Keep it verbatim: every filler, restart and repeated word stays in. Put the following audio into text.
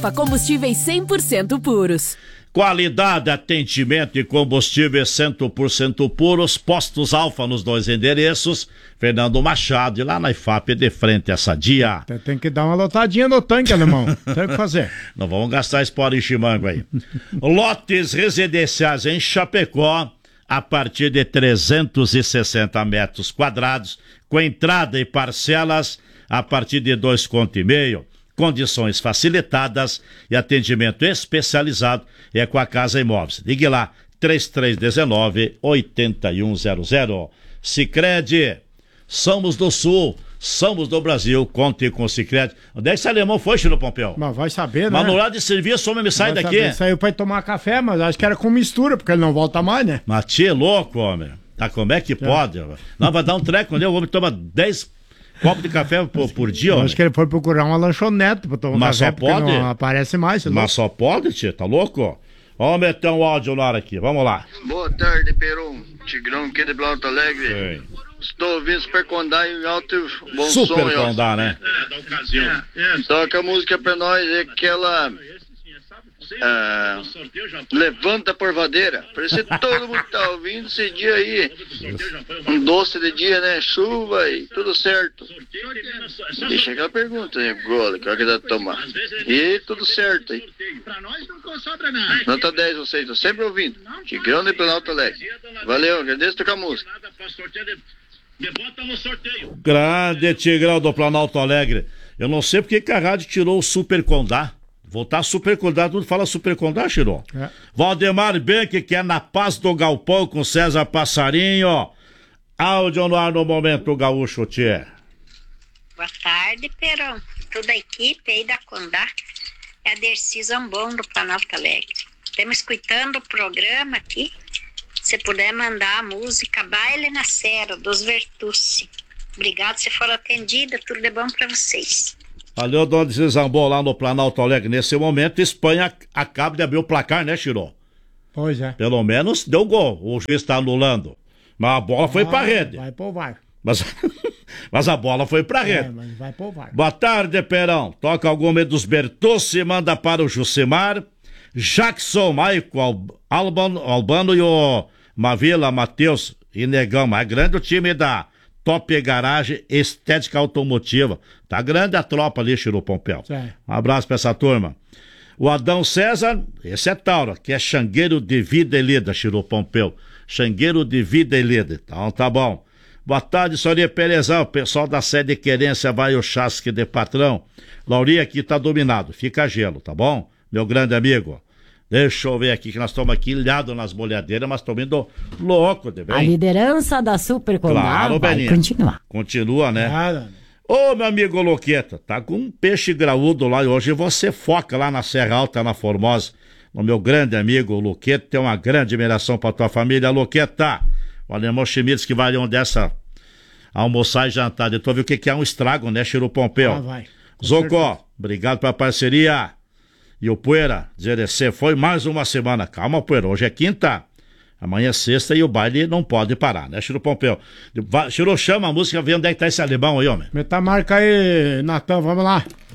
Combustíveis cem por cento puros. Qualidade, atendimento e combustíveis cem por cento puros. Postos Alfa nos dois endereços. Fernando Machado, e lá na I F A P de frente a Sadia. Tem que dar uma lotadinha no tanque, alemão. Tem que fazer. Não vamos gastar espora em chimango aí. Lotes residenciais em Chapecó, a partir de trezentos e sessenta metros quadrados, com entrada e parcelas a partir de dois conto e meio. Condições facilitadas e atendimento especializado é com a Casa Imóveis. Ligue lá, três três um nove, oito um zero zero. Sicredi, somos do Sul, somos do Brasil, conte com o Sicredi. Onde é que esse alemão foi, Chilo Pompeu? Mas vai saber, né? Mas no lado de serviço, o homem me sai vai daqui. Saber. Saiu pra ir tomar café, mas acho que era com mistura, porque ele não volta mais, né? Mas tchê, louco, homem. Tá, como é que é. pode? Não, vai dar um treco, né? O homem toma dez copo de café por, por dia, ó. Acho que ele foi procurar uma lanchonete pra tomar Mas café, só pode? não aparece mais. Mas louco. Só pode, tia, tá louco? Vamos meter um áudio no ar aqui, vamos lá. Boa tarde, Peron. Tigrão aqui de Planalto Alegre. Sim. Estou ouvindo Super Condá em alto e bom som. Super Condá, né? É, da ocasião. É, é. Toca a música pra nós, é aquela... Ah, levanta a porvadeira. Parece que todo mundo tá ouvindo esse dia aí. Um doce de dia, né? Chuva e tudo certo. Deixa aquela pergunta, né? Gola, que hora que dá de tomar. E tudo certo aí. Nota dez vocês, tô sempre ouvindo. Tigrão de Planalto Alegre. Valeu, agradeço tocar a música. Grande Tigrão do Planalto Alegre. Eu não sei porque que a rádio tirou o Super Condá. Voltar Super Condá, tudo fala Super Condá, Chirô. É. Valdemar Benck, que é na Paz do Galpão com César Passarinho. Áudio no ar no Momento Gaúcho, tchê. Boa tarde, Perão. Toda a equipe aí da Condá. É a Dercy Zambon do Planalto Alegre. Estamos escutando o programa aqui. Se puder mandar a música Baile na Serra, dos Vertucci. Obrigado se for atendida, tudo de bom para vocês. Valeu, dona de Zambon, lá no Planalto Alegre. Nesse momento, Espanha acaba de abrir o placar, né, Chirô? Pois é. Pelo menos deu gol. O juiz está anulando. Mas a bola foi vai, pra rede. Vai pro V A R. Mas, mas a bola foi pra rede. É, mas vai pro V A R. Boa tarde, Perão. Toca alguma dos Bertucci, manda para o Jucimar, Jackson, Michael, Albano, Albano e o Mavila, Matheus e Negão. Mais grande o time da Top Garagem Estética Automotiva. Tá grande a tropa ali, Chiro Pompeu. É. Um abraço pra essa turma. O Adão César, esse é Tauro, que é xangueiro de vida e lida, Chiro Pompeu. Xangueiro de vida e lida. Então tá bom. Boa tarde, Soria Perezão. O pessoal da sede Querência vai o chasque de patrão. Laurinha aqui tá dominado. Fica gelo, tá bom? Meu grande amigo. Deixa eu ver aqui, que nós estamos aqui ilhados nas molhadeiras, mas estamos indo louco, de bem. A liderança da Super Condá claro, vai Beninha. continuar. Continua, né? Nada. Ô, meu amigo Loqueta, tá com um peixe graúdo lá e hoje você foca lá na Serra Alta, na Formosa. O meu grande amigo Loqueta, tem uma grande admiração pra tua família, Loqueta. O alemão Schmitz que vai onde dessa almoçar e jantar. Tu viu o que, que é um estrago, né, Chiro Pompeu? Ah, vai. Zocó, obrigado pela parceria. E o Poeira, dizer assim, foi mais uma semana. Calma, Poeira, hoje é quinta, amanhã é sexta e o baile não pode parar, né, Chiro Pompeu? Chiro, chama a música, vê onde é que tá esse alemão aí, homem. Meta marca aí, Natan, vamos lá.